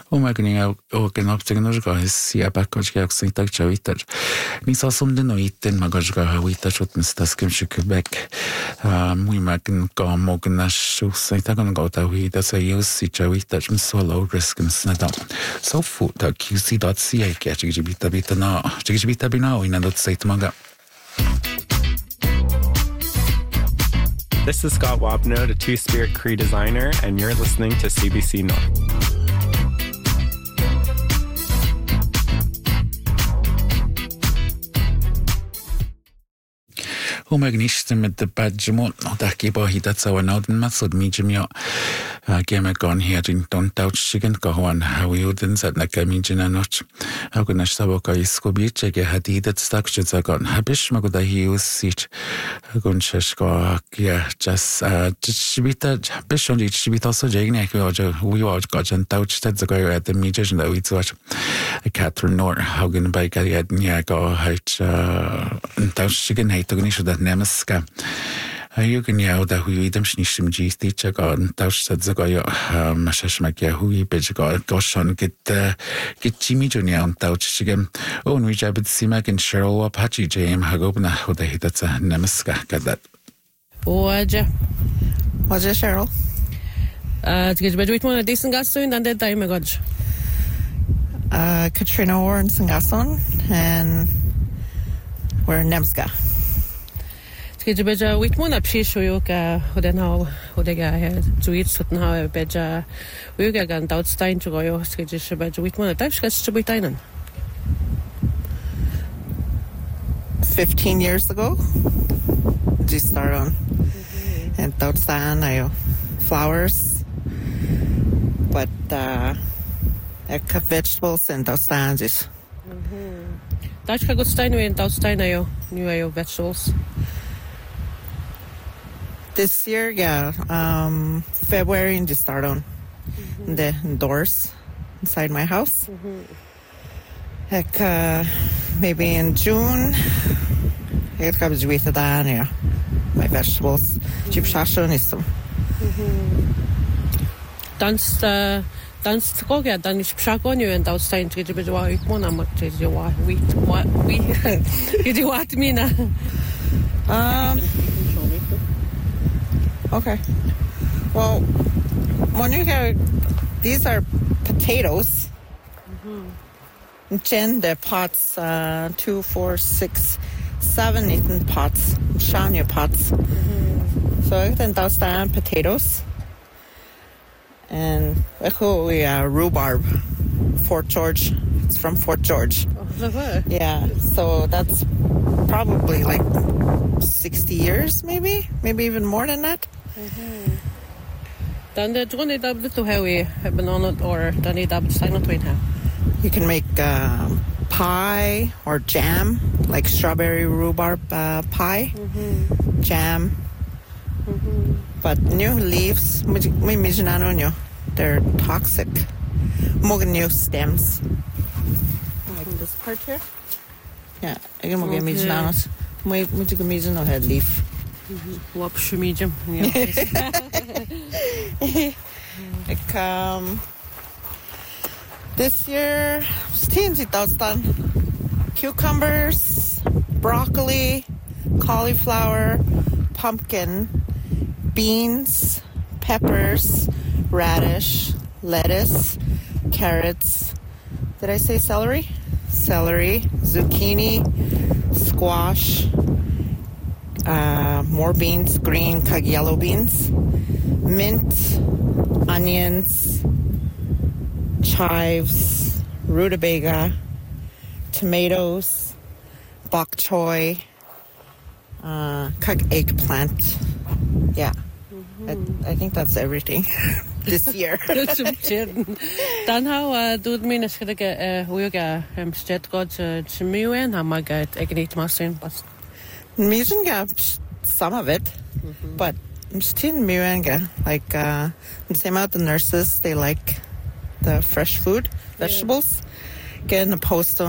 Umaga ogen optignurga siabakojga oxitag chavitaj. Nisa somden oiten magajga hawitaj utmistaskim shikubek. Muimagin ga mognash usaitagan gota huida sa yusi chavitaj misolo riskim snadam. So futa qc.ca chigbita bitana chigbita bina oinadot saitmaga. This is Scott Wapno, the Two-Spirit Cree designer, and you're listening to CBC North. Umagniste mit de badjemo da geba hidat sawa nauden masod mijemio gema gon hier in don tauchigen gohan hawuden sat na kamijena noch hagunash saboka iskobiche ge hadidat stakche zagon habish magoda hius sich guncheshko ja jas chibita bishon die chibita so jegne ko we watch gojan tauchtet zago at the mijen da we watch Catherine Nor hagen by gadnia go hat tauchigen heitognish da Nemaska. You can yell that who you them snishim GST check on Tausch said Zagoyo Mashashmakia who you bitch got gosh on get Jimmy Junior on Tauch again. Oh, we jabbed Simak and Cheryl Apache Jam Hagobna who they hit that's a Nemaska got that. Waja Cheryl? To get better with one a decent gas soon and that time I got Katrina Warren Sangason and we're in Nemska. Skid beja wit mon up she show you ka hoden how hodega to eat certain how beja we ga gan out stein to go skid she beja wit mon type sketch to be tinen 15 years ago just start on and outside I flowers but vegetables and outside is Dutch ka good stein and outside ayo new vegetables. This year, yeah, February and just start on the doors inside my house. Heck, maybe in June, it comes with the my vegetables. Chip shashon is some. Dans go get dan shakon you and outside to get a bit one am to you what we did you want me now? Okay. Well, when you have these are potatoes. The pots 2, 4, 6, 7 eaten pots, shania pots. So then that's the potatoes. And we rhubarb, Fort George. It's from Fort George. Yeah. So that's probably like 60 years, maybe even more than that. Then the one it up to how we have been on it or done it up to not wait. You can make pie or jam, like strawberry rhubarb pie, jam. But new leaves, they're toxic. More new stems. Like this part here. Yeah, I can make miznanos. My no head leaf. Wapshu medium. This year, stingy done. Cucumbers, broccoli, cauliflower, pumpkin, beans, peppers, radish, lettuce, carrots. Did I say celery? Celery, zucchini, squash, more beans, green, yellow beans, mint, onions, chives, rutabaga, tomatoes, bok choy, eggplant. Yeah, I think that's everything this year. Dan how do mean is gonna get sted god to me and how my guide egnate masin but Music some of it, but still Miranga. Like same out the nurses, they like the fresh food, vegetables. Get in the post